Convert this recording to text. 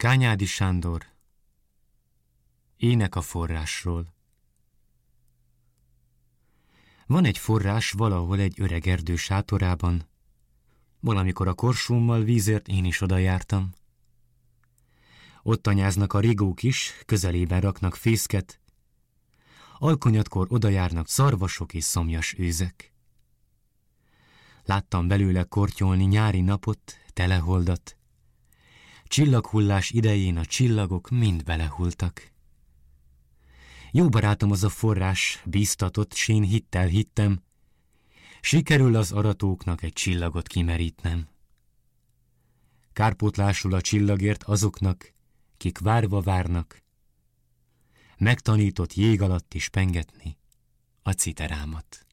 Kányádi Sándor. Ének a forrásról. Van egy forrás valahol egy öreg erdő sátorában. Valamikor a korsómmal vízért én is oda jártam. Ott tanyáznak a rigók is, közelében raknak fészket. Alkonyatkor oda járnak szarvasok és szomjas őzek. Láttam belőle kortyolni nyári napot, teleholdat. Csillaghullás idején a csillagok mind belehultak. Jó barátom az a forrás, bíztatott, s én hittel hittem, sikerül az aratóknak egy csillagot kimerítnem. Kárpótlásul a csillagért azoknak, kik várva várnak, megtanított jég alatt is pengetni a citerámat.